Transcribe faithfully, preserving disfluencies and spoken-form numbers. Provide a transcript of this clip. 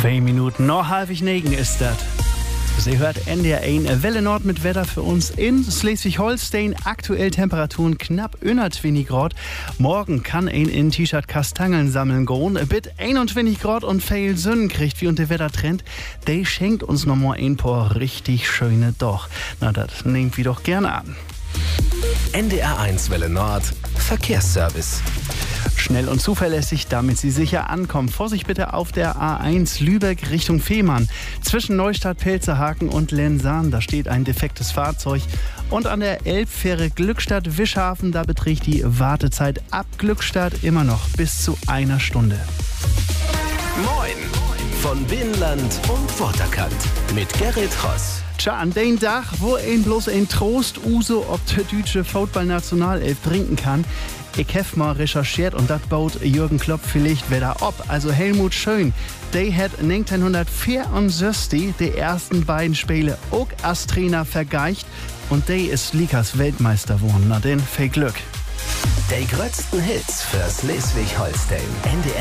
Zwei Minuten, noch halb negen ist das. Sie hört N D R eins Welle Nord mit Wetter für uns in Schleswig-Holstein. Aktuell Temperaturen knapp unter zwanzig Grad. Morgen kann ein in T-Shirt Kastangeln sammeln gehen. Bit einundzwanzig Grad und viel Sonne kriegt, wie und der Wettertrend. Der schenkt uns noch mal ein paar richtig schöne Doch. Na, das nehmen wir doch gerne an. N D R eins Welle Nord Verkehrsservice. Schnell und zuverlässig, damit Sie sicher ankommen. Vorsicht bitte auf der A eins Lübeck Richtung Fehmarn. Zwischen Neustadt, Pelzerhaken und Lensahn, da steht ein defektes Fahrzeug. Und an der Elbfähre Glückstadt-Wischhafen, da beträgt die Wartezeit ab Glückstadt immer noch bis zu einer Stunde. Moin von Binnenland und Waterkant mit Gerrit Ross. Tja, an den Tag, wo ein bloß ein Trost Uso ob der deutsche Football-Nationalelf trinken kann. Ich hab mal recherchiert und das baut Jürgen Klopp vielleicht wieder ab. Also Helmut Schön, der hat neunzehnhundertvierundsechzig die ersten beiden Spiele auch als Trainer vergeicht und der ist Likas Weltmeister geworden. Na denn, viel Glück. Die größten Hits für Schleswig-Holstein. N D R